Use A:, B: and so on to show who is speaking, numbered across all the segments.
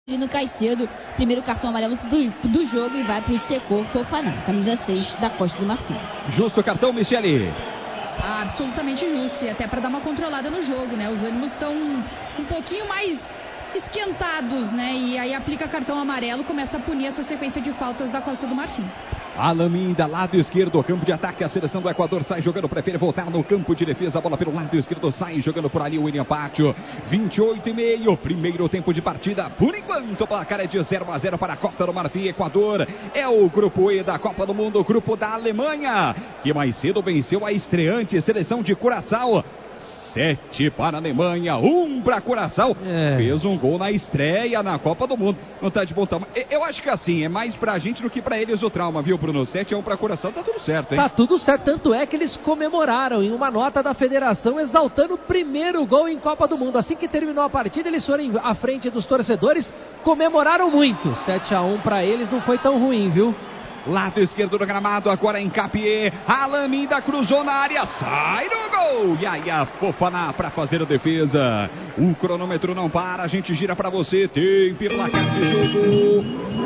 A: E no Caicedo, primeiro cartão amarelo do jogo e vai para o Secor Fofana, camisa 6 da Costa do Marfim.
B: Justo cartão, Michele.
C: Absolutamente justo, e até para dar uma controlada no jogo, né? Os ânimos estão um pouquinho mais esquentados, né? E aí aplica cartão amarelo, começa a punir essa sequência de faltas da Costa do Marfim.
B: Alaminda, lado esquerdo, campo de ataque, a seleção do Equador sai jogando, prefere voltar no campo de defesa, a bola pelo lado esquerdo, sai jogando por ali o William Pátio, 28,5, primeiro tempo de partida, por enquanto o placar é de 0-0 para a Costa do Marfim. Equador é o grupo E da Copa do Mundo, grupo da Alemanha, que mais cedo venceu a estreante seleção de Curaçao. 7 para a Alemanha, 1 para Curaçao. Fez um gol na estreia na Copa do Mundo. Não tá de bom tamanho. Eu acho que assim, é mais pra gente do que pra eles o trauma, viu, Bruno? 7-1 para Curaçao, tá tudo certo, hein?
D: Tá tudo certo, tanto é que eles comemoraram em uma nota da federação, exaltando o primeiro gol em Copa do Mundo. Assim que terminou a partida, eles foram à frente dos torcedores, comemoraram muito. 7-1 pra eles não foi tão ruim, viu?
B: Lado esquerdo do gramado, agora em Capié. Alaminda cruzou na área, sai no gol. E aí a Fofana para fazer a defesa. O cronômetro não para, a gente gira para você. Tem placar de jogo.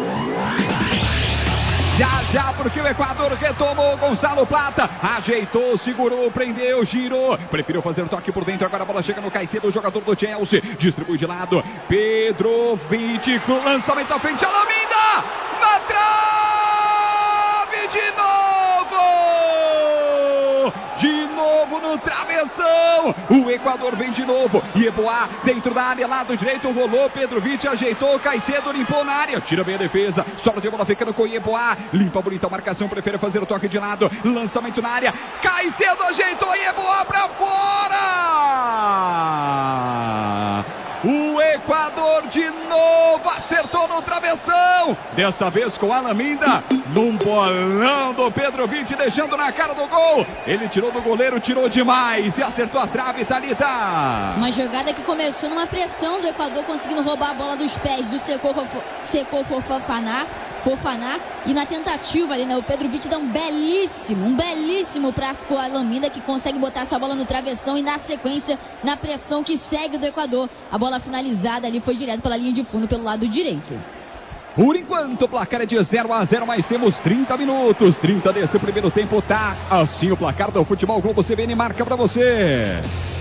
B: Já, porque o Equador retomou. Gonçalo Plata ajeitou, segurou, prendeu, girou. Preferiu fazer o toque por dentro. Agora a bola chega no Caicedo, o jogador do Chelsea. Distribui de lado. Petrovic, lançamento à frente. Alaminda na trave. De novo no travessão. O Equador vem de novo. Yeboah dentro da área, lado direito, rolou. Petrovic ajeitou. Caicedo limpou na área. Tira bem a defesa. Solo de bola ficando com o Yeboah. Limpa bonita a marcação. Prefere fazer o toque de lado. Lançamento na área. Caicedo ajeitou. Yeboah pra fora. O Equador de novo acertou no travessão. Dessa vez com Alaminda. Num bolão do Petrovic, deixando na cara do gol. Ele tirou do goleiro, tirou demais. E acertou a trave, Thalita.
A: Uma jogada que começou numa pressão do Equador, conseguindo roubar a bola dos pés do Secor Fofana. E na tentativa ali, né, o Petrovic dá um belíssimo passe com a Alaminda, que consegue botar essa bola no travessão e na sequência, na pressão que segue do Equador, a bola finalizada ali foi direto pela linha de fundo pelo lado direito.
B: Por enquanto o placar é de 0-0, mas temos 30 minutos. 30 desse primeiro tempo, tá assim o placar do Futebol Globo CBN marca pra você.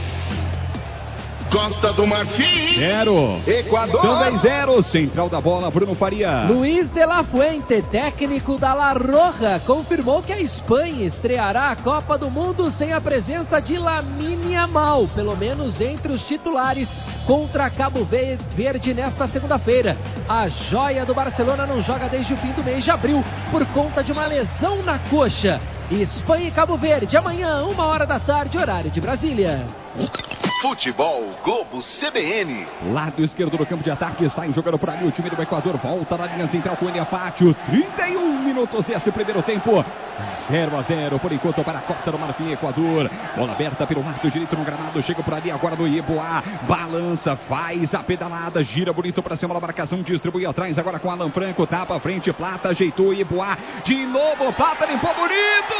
E: Costa do Marfim
B: 0,
E: Equador
B: também 0, central da bola, Bruno Faria.
D: Luiz de la Fuente, técnico da La Roja, confirmou que a Espanha estreará a Copa do Mundo sem a presença de Lamine Yamal, pelo menos entre os titulares, contra Cabo Verde nesta segunda-feira. A joia do Barcelona não joga desde o fim do mês de abril por conta de uma lesão na coxa. Espanha e Cabo Verde, amanhã, 1h da tarde, horário de Brasília.
E: Futebol Globo CBN.
B: Lado esquerdo do campo de ataque, sai jogando por ali o time do Equador, volta na linha central com ele a Pátio. 31 minutos desse primeiro tempo, 0-0 por enquanto para a Costa do Marfim. Equador, bola aberta pelo lado direito no gramado, chega por ali agora no Yeboah, balança, faz a pedalada, gira bonito para cima da marcação, distribui atrás agora com Alan Franco, tapa à frente, Plata ajeitou, Yeboah, de novo Plata limpou bonito,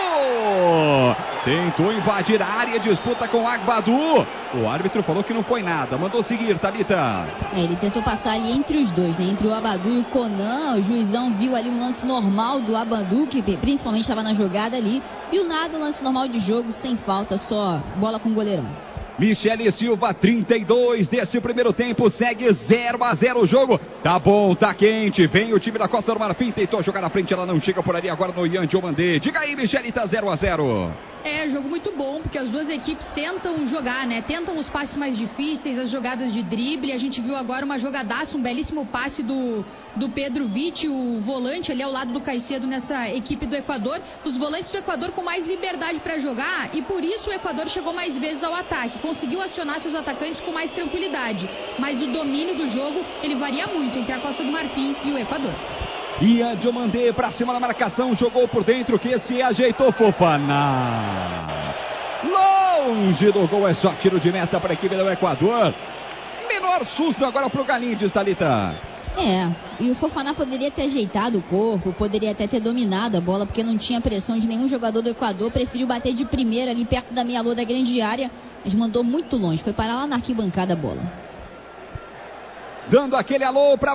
B: tentou invadir a área, disputa com Agbadu. O árbitro falou que não foi nada, mandou seguir, Thalita.
A: Ele tentou passar ali entre os dois, né? Entre o Agbadu e o Conan. O juizão viu ali um lance normal do Agbadu, que principalmente estava na jogada ali. Viu nada, um lance normal de jogo, sem falta, só bola com o goleirão.
B: Michele Silva, 32 desse primeiro tempo, segue 0-0 o jogo. Tá bom, tá quente, vem o time da Costa do Marfim, tentou jogar na frente, ela não chega por ali, agora no Ian Diomandé. Diga aí, Michele, tá 0-0.
C: É, jogo muito bom, porque as duas equipes tentam jogar, né? Tentam os passes mais difíceis, as jogadas de drible. A gente viu agora uma jogadaça, um belíssimo passe do Petrovic, o volante ali ao lado do Caicedo nessa equipe do Equador. Os volantes do Equador com mais liberdade para jogar e por isso o Equador chegou mais vezes ao ataque. Conseguiu acionar seus atacantes com mais tranquilidade. Mas o domínio do jogo, ele varia muito entre a Costa do Marfim e o Equador.
B: Ian Diomandé pra cima da marcação, jogou por dentro, que se ajeitou, Fofana. Longe do gol, é só tiro de meta para a equipe do Equador. Menor susto agora pro Galindes, Thalita.
A: E o Fofana poderia ter ajeitado o corpo, poderia até ter dominado a bola, porque não tinha pressão de nenhum jogador do Equador, preferiu bater de primeira ali perto da meia-lua da grande área, mas mandou muito longe, foi parar lá na arquibancada a bola.
B: Dando aquele alô para